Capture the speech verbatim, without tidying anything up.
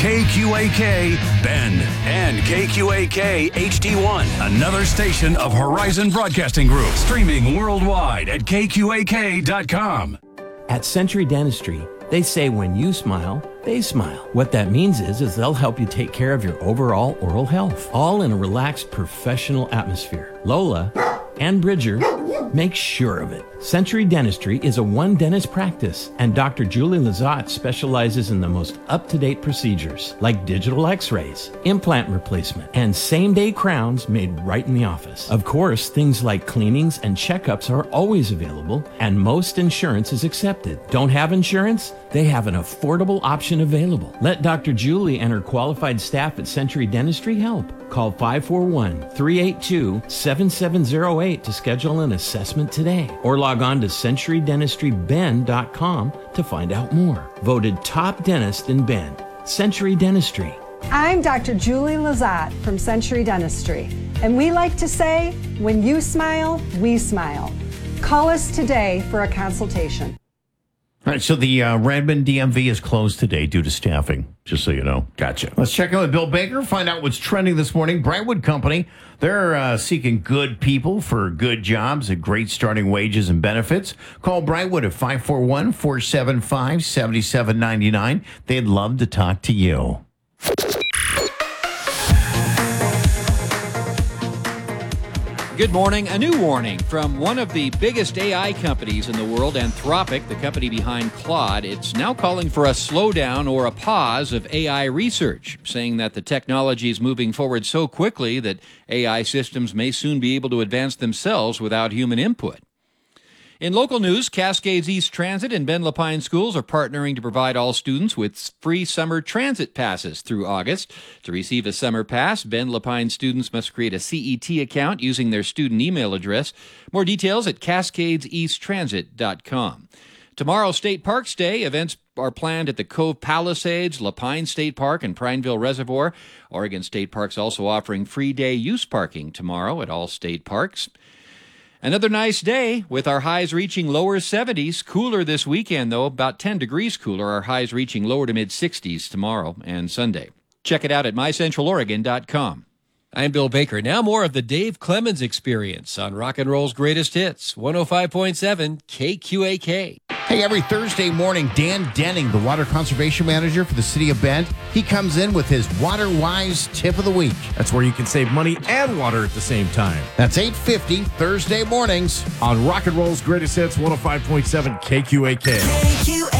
K Q A K Bend and K Q A K H D one, another station of Horizon Broadcasting Group, streaming worldwide at K Q A K dot com. At Century Dentistry, they say when you smile, they smile. What that means is, is they'll help you take care of your overall oral health, all in a relaxed, professional atmosphere. Lola and Bridger make sure of it. Century Dentistry is a one-dentist practice, and Doctor Julie Lazat specializes in the most up-to-date procedures, like digital x-rays, implant replacement, and same-day crowns made right in the office. Of course, things like cleanings and checkups are always available, and most insurance is accepted. Don't have insurance? They have an affordable option available. Let Doctor Julie and her qualified staff at Century Dentistry help. Call five four one, three eight two, seven seven zero eight to schedule an assessment today, or log on to century dentistry bend dot com to find out more. Voted top dentist in Bend. Century Dentistry. I'm Doctor Julie Lazat from Century Dentistry, and we like to say, when you smile, we smile. Call us today for a consultation. All right, so the uh, Redmond D M V is closed today due to staffing, just so you know. Gotcha. Let's check in with Bill Baker, find out what's trending this morning. Brightwood Company, they're uh, seeking good people for good jobs at great starting wages and benefits. Call Brightwood at five four one, four seven five, seven seven nine nine. They'd love to talk to you. Good morning. A new warning from one of the biggest A I companies in the world, Anthropic, the company behind Claude. It's now calling for a slowdown or a pause of A I research, saying that the technology is moving forward so quickly that A I systems may soon be able to advance themselves without human input. In local news, Cascades East Transit and Ben Lapine schools are partnering to provide all students with free summer transit passes through August. To receive a summer pass, Ben Lapine students must create a C E T account using their student email address. More details at cascades east transit dot com. Tomorrow, State Parks Day. Events are planned at the Cove Palisades, Lapine State Park, and Prineville Reservoir. Oregon State Parks also offering free day use parking tomorrow at all state parks. Another nice day with our highs reaching lower seventies. Cooler this weekend, though, about ten degrees cooler. Our highs reaching lower to mid-sixties tomorrow and Sunday. Check it out at my central oregon dot com. I'm Bill Baker. Now more of the Dave Clemens Experience on Rock and Roll's Greatest Hits, one oh five point seven K Q A K. Hey, every Thursday morning, Dan Denning, the Water Conservation Manager for the City of Bend, he comes in with his Water Wise Tip of the Week. That's where you can save money and water at the same time. That's eight fifty Thursday mornings on Rock and Roll's Greatest Hits, one oh five point seven K Q A K.